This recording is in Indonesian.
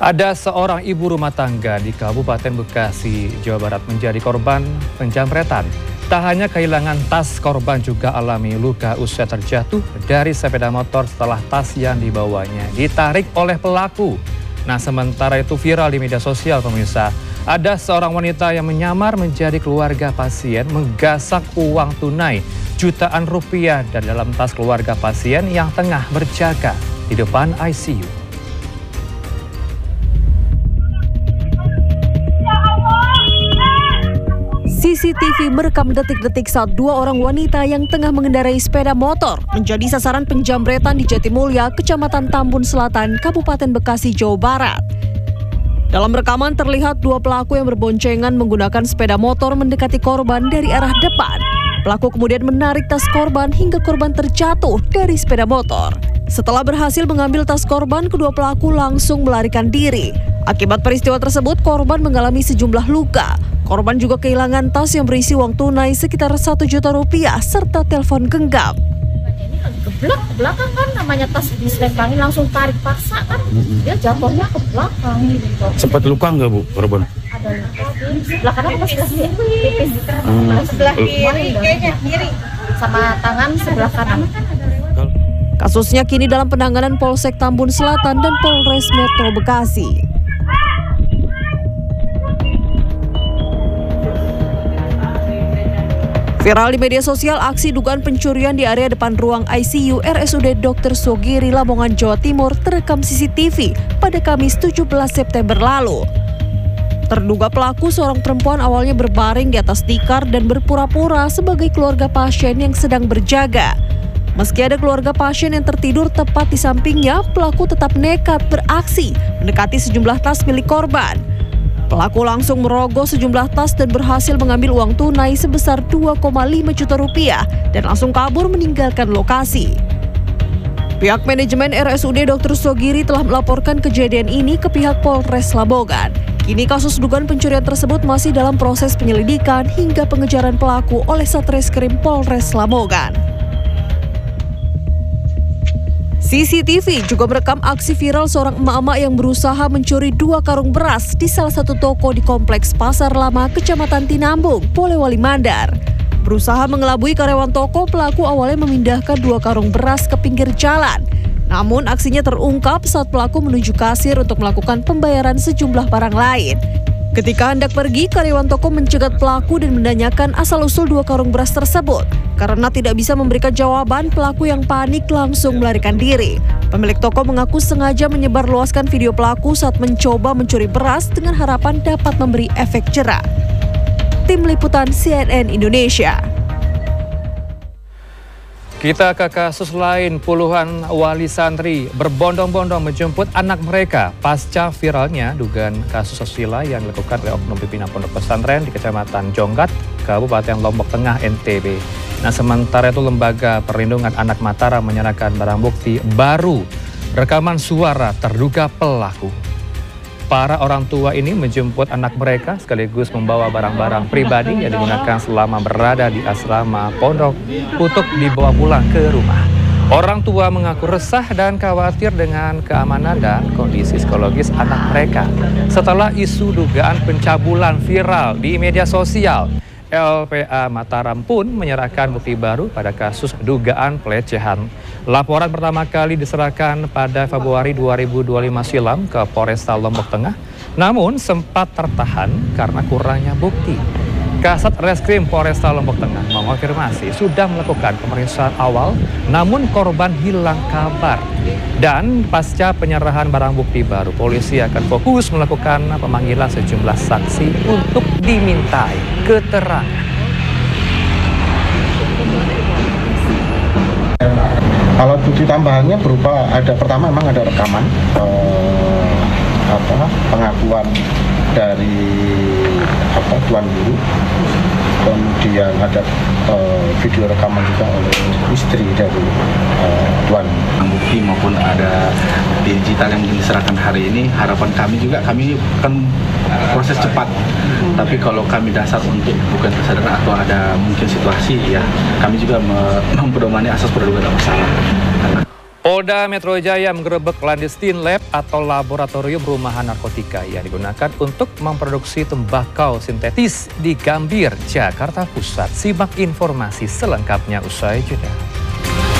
Ada seorang ibu rumah tangga di Kabupaten Bekasi, Jawa Barat menjadi korban penjamretan. Tak hanya kehilangan tas, korban juga alami luka usai terjatuh dari sepeda motor setelah tas yang dibawanya ditarik oleh pelaku. Nah, sementara itu viral di media sosial pemirsa. Ada seorang wanita yang menyamar menjadi keluarga pasien menggasak uang tunai jutaan rupiah dari dalam tas keluarga pasien yang tengah berjaga di depan ICU. CCTV merekam detik-detik saat dua orang wanita yang tengah mengendarai sepeda motor menjadi sasaran penjamretan di Jatimulya, Kecamatan Tambun Selatan, Kabupaten Bekasi, Jawa Barat. Dalam rekaman terlihat dua pelaku yang berboncengan menggunakan sepeda motor mendekati korban dari arah depan. Pelaku kemudian menarik tas korban hingga korban terjatuh dari sepeda motor. Setelah berhasil mengambil tas korban, kedua pelaku langsung melarikan diri. Akibat peristiwa tersebut, korban mengalami sejumlah luka. Korban juga kehilangan tas yang berisi uang tunai sekitar 1 juta rupiah serta telepon genggam. Ini kan keblak ke belakang kan, namanya tas diselempangin langsung tarik paksa kan, dia jatuhnya ke belakang gitu. Sempat luka nggak Bu korban? Ada luka di sebelah kanan atau sebelah kiri? Tipis. Sebelah kiri sama tangan sebelah kanan. Kasusnya kini dalam penanganan Polsek Tambun Selatan dan Polres Metro Bekasi. Viral di media sosial aksi dugaan pencurian di area depan ruang ICU RSUD Dr. Sogiri, Lamongan, Jawa Timur terekam CCTV pada Kamis 17 September lalu. Terduga pelaku seorang perempuan awalnya berbaring di atas tikar dan berpura-pura sebagai keluarga pasien yang sedang berjaga. Meski ada keluarga pasien yang tertidur tepat di sampingnya, pelaku tetap nekat beraksi mendekati sejumlah tas milik korban. Pelaku langsung merogoh sejumlah tas dan berhasil mengambil uang tunai sebesar 2,5 juta rupiah dan langsung kabur meninggalkan lokasi. Pihak manajemen RSUD Dr. Sogiri telah melaporkan kejadian ini ke pihak Polres Lamongan. Kini kasus dugaan pencurian tersebut masih dalam proses penyelidikan hingga pengejaran pelaku oleh Satreskrim Polres Lamongan. CCTV juga merekam aksi viral seorang emak-emak yang berusaha mencuri 2 karung beras di salah satu toko di Kompleks Pasar Lama, Kecamatan Tinambung, Polewali Mandar. Berusaha mengelabui karyawan toko, pelaku awalnya memindahkan 2 karung beras ke pinggir jalan. Namun aksinya terungkap saat pelaku menuju kasir untuk melakukan pembayaran sejumlah barang lain. Ketika hendak pergi, karyawan toko mencegat pelaku dan menanyakan asal-usul 2 karung beras tersebut. Karena tidak bisa memberikan jawaban, pelaku yang panik langsung melarikan diri. Pemilik toko mengaku sengaja menyebarluaskan video pelaku saat mencoba mencuri beras dengan harapan dapat memberi efek jera. Tim Liputan CNN Indonesia. Kita ke kasus lain, puluhan wali santri berbondong-bondong menjemput anak mereka pasca viralnya dugaan kasus asusila yang dilakukan oleh oknum pimpinan pondok pesantren di Kecamatan Jonggat, Kabupaten Lombok Tengah, NTB. Nah, sementara itu Lembaga Perlindungan Anak Mataram menyerahkan barang bukti baru rekaman suara terduga pelaku. Para orang tua ini menjemput anak mereka sekaligus membawa barang-barang pribadi yang digunakan selama berada di asrama pondok untuk dibawa pulang ke rumah. Orang tua mengaku resah dan khawatir dengan keamanan dan kondisi psikologis anak mereka setelah isu dugaan pencabulan viral di media sosial. LPA Mataram pun menyerahkan bukti baru pada kasus dugaan pelecehan. Laporan pertama kali diserahkan pada Februari 2025 silam ke Polresta Lombok Tengah, namun sempat tertahan karena kurangnya bukti. Kasat Reskrim Polresta Lombok Tengah mengonfirmasi sudah melakukan pemeriksaan awal, namun korban hilang kabar. Dan pasca penyerahan barang bukti baru, polisi akan fokus melakukan pemanggilan sejumlah saksi untuk dimintai keterangan. Kalau bukti tambahannya berupa pertama memang ada rekaman pengakuan dari tuan guru, kemudian ada video rekaman juga oleh istri dari tuan. Bukti maupun ada digital yang diserahkan hari ini, harapan kami juga kami akan proses cepat. Tapi kalau kami dasar untuk bukan kesadaran atau ada mungkin situasi, ya kami juga mempedomani asas praduga tak bersalah. Polda Metro Jaya menggerebek clandestine lab atau laboratorium rumahan narkotika yang digunakan untuk memproduksi tembakau sintetis di Gambir, Jakarta Pusat. Simak informasi selengkapnya usai jeda.